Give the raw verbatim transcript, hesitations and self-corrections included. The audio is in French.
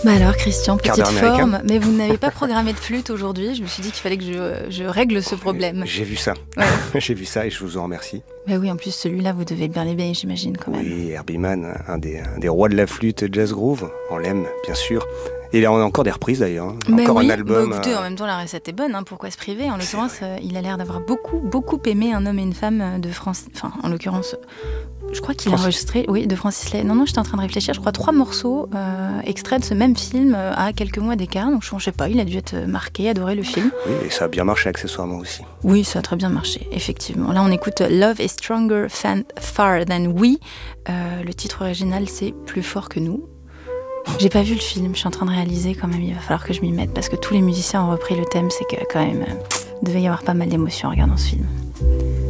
Bah alors Christian, Quart petite d'heure américain. forme, mais vous n'avez pas programmé de flûte aujourd'hui. Je me suis dit qu'il fallait que je, je règle ce problème. J'ai vu ça. Ouais. J'ai vu ça et je vous en remercie. Bah oui, en plus celui-là, vous devez bien l'aimer, j'imagine quand même. Oui, Herbie Mann, un des, un des rois de la flûte jazz groove. On l'aime, bien sûr. Et il a encore des reprises d'ailleurs. hein. Mais Encore oui, un album. bah écoutez, euh, en même temps, la recette est bonne, hein, pourquoi se priver? En l'occurrence, euh, il a l'air d'avoir beaucoup, beaucoup aimé Un homme et une femme euh, de France. Enfin, en l'occurrence, je crois qu'il a Francis. enregistré, oui, de Francis Lay. Non, non, j'étais en train de réfléchir, je crois trois morceaux euh, extraits de ce même film euh, à quelques mois d'écart. Donc, je ne sais pas, il a dû être marqué, adorer le film. Oui, et ça a bien marché accessoirement aussi. Oui, ça a très bien marché, effectivement. Là, on écoute Love is Stronger fan, Far Than We. Euh, le titre original, c'est Plus fort que nous. J'ai pas vu le film, je suis en train de réaliser quand même, il va falloir que je m'y mette parce que tous les musiciens ont repris le thème, c'est que quand même, euh, il devait y avoir pas mal d'émotions en regardant ce film.